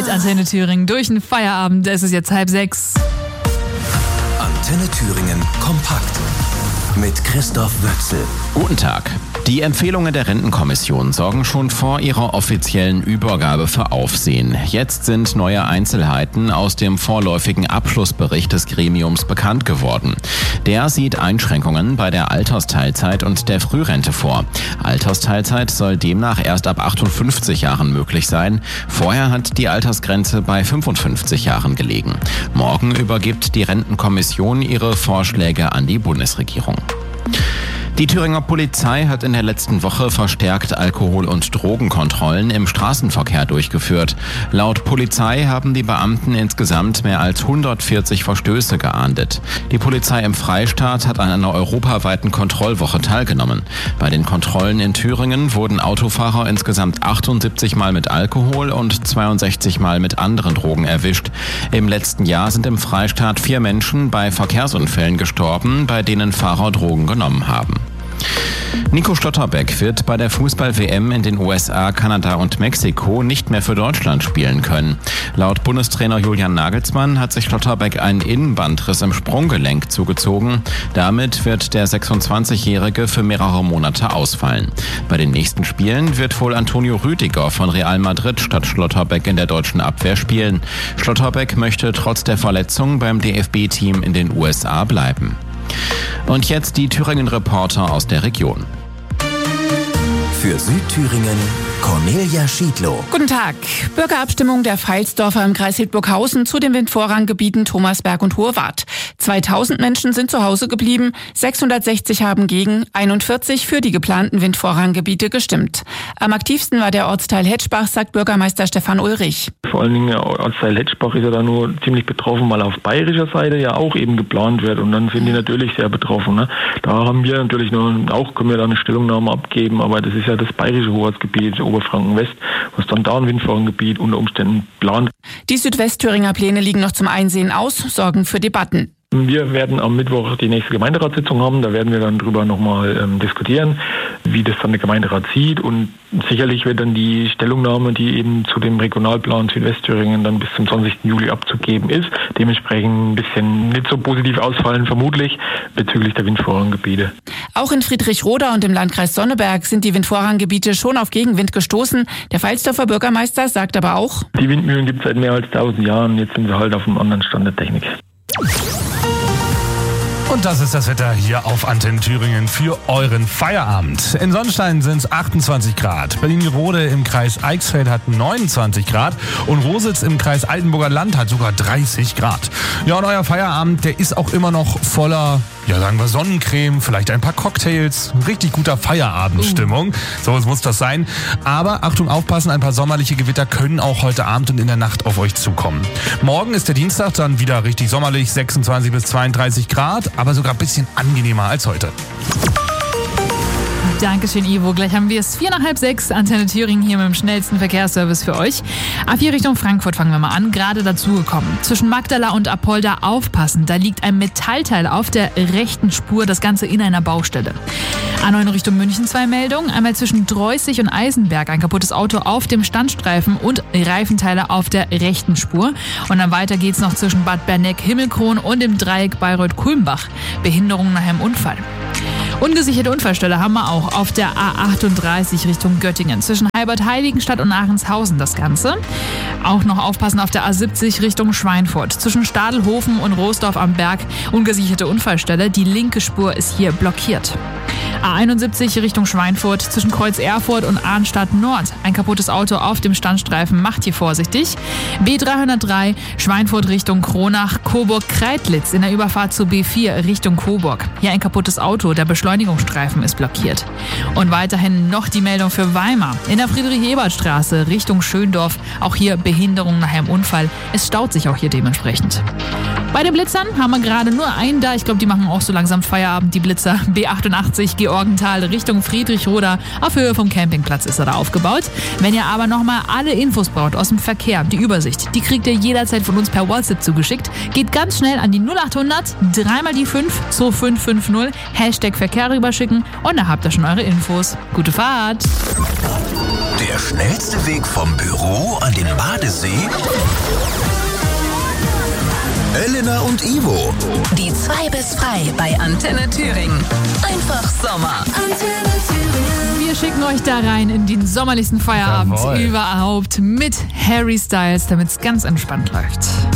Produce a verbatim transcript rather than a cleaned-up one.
mit Antenne Thüringen durch den Feierabend. Es ist jetzt halb sechs. Antenne Thüringen kompakt mit Christoph Wöchsel. Guten Tag. Die Empfehlungen der Rentenkommission sorgen schon vor ihrer offiziellen Übergabe für Aufsehen. Jetzt sind neue Einzelheiten aus dem vorläufigen Abschlussbericht des Gremiums bekannt geworden. Der sieht Einschränkungen bei der Altersteilzeit und der Frührente vor. Altersteilzeit soll demnach erst ab achtundfünfzig Jahren möglich sein. Vorher hat die Altersgrenze bei fünfundfünfzig Jahren gelegen. Morgen übergibt die Rentenkommission ihre Vorschläge an die Bundesregierung. Die Thüringer Polizei hat in der letzten Woche verstärkt Alkohol- und Drogenkontrollen im Straßenverkehr durchgeführt. Laut Polizei haben die Beamten insgesamt mehr als hundertvierzig Verstöße geahndet. Die Polizei im Freistaat hat an einer europaweiten Kontrollwoche teilgenommen. Bei den Kontrollen in Thüringen wurden Autofahrer insgesamt achtundsiebzig Mal mit Alkohol und zweiundsechzig Mal mit anderen Drogen erwischt. Im letzten Jahr sind im Freistaat vier Menschen bei Verkehrsunfällen gestorben, bei denen Fahrer Drogen genommen haben. Nico Schlotterbeck wird bei der Fußball-W M in den U S A, Kanada und Mexiko nicht mehr für Deutschland spielen können. Laut Bundestrainer Julian Nagelsmann hat sich Schlotterbeck einen Innenbandriss im Sprunggelenk zugezogen. Damit wird der sechsundzwanzigjährige für mehrere Monate ausfallen. Bei den nächsten Spielen wird wohl Antonio Rüdiger von Real Madrid statt Schlotterbeck in der deutschen Abwehr spielen. Schlotterbeck möchte trotz der Verletzung beim D F B-Team in den U S A bleiben. Und jetzt die Thüringen-Reporter aus der Region. Für Südthüringen Cornelia Schiedlow. Guten Tag. Bürgerabstimmung der Pfalzdorfer im Kreis Hildburghausen zu den Windvorranggebieten Thomasberg und Hohe Wart. zweitausend Menschen sind zu Hause geblieben, sechshundertsechzig haben gegen, einundvierzig für die geplanten Windvorranggebiete gestimmt. Am aktivsten war der Ortsteil Hetschbach, sagt Bürgermeister Stefan Ulrich. Vor allen Dingen der Ortsteil Hetschbach ist ja da nur ziemlich betroffen, weil auf bayerischer Seite ja auch eben geplant wird und dann sind die natürlich sehr betroffen. Ne? Da haben wir natürlich noch, auch können wir da eine Stellungnahme abgeben, aber das ist ja das bayerische Hoheitsgebiet, Oberfranken-West, was dann da ein Windvorranggebiet unter Umständen plant. Die Südwestthüringer Pläne liegen noch zum Einsehen aus, sorgen für Debatten. Wir werden am Mittwoch die nächste Gemeinderatssitzung haben. Da werden wir dann drüber nochmal ähm, diskutieren, wie das dann der Gemeinderat sieht. Und sicherlich wird dann die Stellungnahme, die eben zu dem Regionalplan Südwestthüringen dann bis zum zwanzigsten Juli abzugeben ist, dementsprechend ein bisschen nicht so positiv ausfallen, vermutlich, bezüglich der Windvorranggebiete. Auch in Friedrichroda und im Landkreis Sonneberg sind die Windvorranggebiete schon auf Gegenwind gestoßen. Der Pfalzdorfer Bürgermeister sagt aber auch: Die Windmühlen gibt es seit mehr als tausend Jahren. Jetzt sind wir halt auf einem anderen Stand der Technik. Und das ist das Wetter hier auf Antenne Thüringen für euren Feierabend. In Sonnenstein sind es achtundzwanzig Grad. Berlin-Rode im Kreis Eichsfeld hat neunundzwanzig Grad und Rositz im Kreis Altenburger Land hat sogar dreißig Grad. Ja, und euer Feierabend, der ist auch immer noch voller, ja, sagen wir Sonnencreme, vielleicht ein paar Cocktails, richtig guter Feierabendstimmung. So muss das sein. Aber Achtung, aufpassen, ein paar sommerliche Gewitter können auch heute Abend und in der Nacht auf euch zukommen. Morgen ist der Dienstag dann wieder richtig sommerlich, sechsundzwanzig bis zweiunddreißig Grad, aber sogar ein bisschen angenehmer als heute. Dankeschön, Ivo. Gleich haben wir es vier nach halb sechs. Antenne Thüringen hier mit dem schnellsten Verkehrsservice für euch. A vier Richtung Frankfurt fangen wir mal an. Gerade dazugekommen. Zwischen Magdala und Apolda aufpassen. Da liegt ein Metallteil auf der rechten Spur. Das Ganze in einer Baustelle. A neun Richtung München zwei Meldungen. Einmal zwischen Dreußig und Eisenberg. Ein kaputtes Auto auf dem Standstreifen und Reifenteile auf der rechten Spur. Und dann weiter geht's noch zwischen Bad Berneck, Himmelkron und dem Dreieck Bayreuth-Kulmbach. Behinderung nach einem Unfall. Ungesicherte Unfallstelle haben wir auch auf der A achtunddreißig Richtung Göttingen. Zwischen Heilbad-Heiligenstadt und Aachenshausen das Ganze. Auch noch aufpassen auf der A siebzig Richtung Schweinfurt. Zwischen Stadelhofen und Roosdorf am Berg ungesicherte Unfallstelle. Die linke Spur ist hier blockiert. A einundsiebzig Richtung Schweinfurt. Zwischen Kreuz Erfurt und Arnstadt Nord. Ein kaputtes Auto auf dem Standstreifen. Macht hier vorsichtig. B dreihundertdrei Schweinfurt Richtung Kronach. Coburg-Kreitlitz in der Überfahrt zu B vier Richtung Coburg. Hier ein kaputtes Auto. Der Beschleunigungsstreifen ist blockiert. Und weiterhin noch die Meldung für Weimar. In der Friedrich-Ebert-Straße Richtung Schöndorf. Auch hier Behinderung nach einem Unfall. Es staut sich auch hier dementsprechend. Bei den Blitzern haben wir gerade nur einen da. Ich glaube, die machen auch so langsam Feierabend, die Blitzer. B achtundachtzig Georgenthal Richtung Friedrichroda. Auf Höhe vom Campingplatz ist er da aufgebaut. Wenn ihr aber nochmal alle Infos braucht aus dem Verkehr, die Übersicht, die kriegt ihr jederzeit von uns per WhatsApp zugeschickt. Geht ganz schnell an die null achthundert, dreimal die fünf, zwei fünf fünf null, Hashtag Verkehr rüberschicken und da habt ihr schon eure Infos. Gute Fahrt! Der schnellste Weg vom Büro an den Badesee? Elena und Ivo. Die zwei bis frei bei Antenne Thüringen. Einfach Sommer. Antenne Thüringen. Wir schicken euch da rein in den sommerlichsten Feierabend Jawohl. überhaupt mit Harry Styles, damit es ganz entspannt läuft.